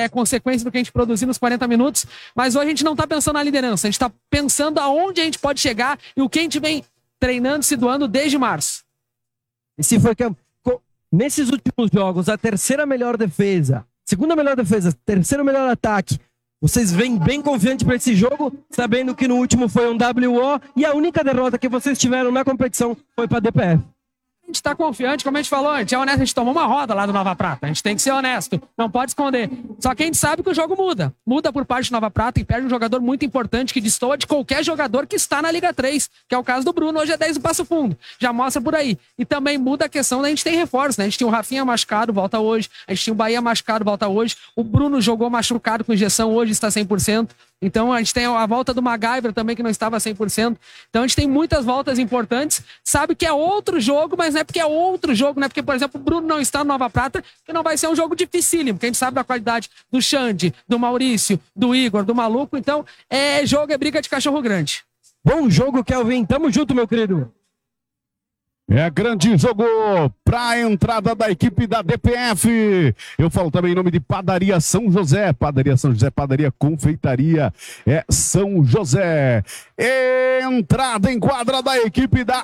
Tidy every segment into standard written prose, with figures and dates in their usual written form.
consequência do que a gente produzir nos 40 minutos, mas hoje a gente não está pensando na liderança, a gente está pensando aonde a gente pode chegar e o que a gente vem treinando, se doando desde março. E se foi que nesses últimos jogos, a terceira melhor defesa, segunda melhor defesa, terceiro melhor ataque, vocês vêm bem confiantes para esse jogo, sabendo que no último foi um WO e a única derrota que vocês tiveram na competição foi para a DPF. A gente está confiante, como a gente falou, a gente é honesto, a gente tomou uma roda lá do Nova Prata, a gente tem que ser honesto, não pode esconder. Só que a gente sabe que o jogo muda por parte do Nova Prata e perde um jogador muito importante que destoa de qualquer jogador que está na Liga 3, que é o caso do Bruno, hoje é 10 do Passo Fundo, já mostra por aí. E também muda a questão da gente ter reforço, né? A gente tinha o Rafinha machucado, volta hoje, a gente tinha o Bahia machucado, volta hoje, o Bruno jogou machucado com injeção, hoje está 100%. Então a gente tem a volta do MacGyver também, que não estava 100%. Então a gente tem muitas voltas importantes. Sabe que é outro jogo, mas não é porque é outro jogo, não é porque, por exemplo, o Bruno não está no Nova Prata, que não vai ser um jogo dificílimo, porque a gente sabe da qualidade do Xande, do Maurício, do Igor, do Maluco. Então é jogo, é briga de cachorro grande. Bom jogo, Kelvin. Tamo junto, meu querido. É grande jogo para a entrada da equipe da DPF. Eu falo também em nome de Padaria São José. Padaria São José, Padaria Confeitaria é São José. Entrada em quadra da equipe da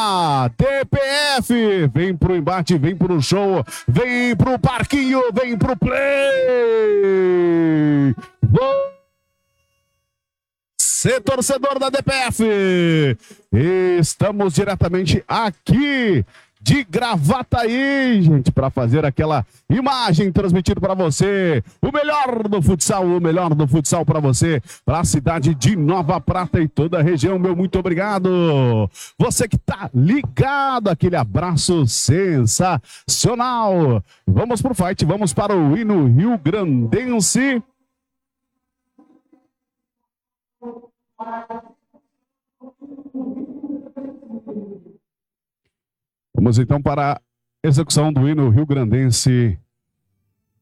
ADPF. Vem pro embate, vem pro show, vem pro parquinho, vem pro play. Você, torcedor da DPF, estamos diretamente aqui de Gravataí, gente, para fazer aquela imagem transmitida para você, o melhor do futsal para você, para a cidade de Nova Prata e toda a região. Meu muito obrigado. Você que tá ligado, aquele abraço sensacional. Vamos pro fight, vamos para o hino rio-grandense. Vamos então para a execução do hino rio-grandense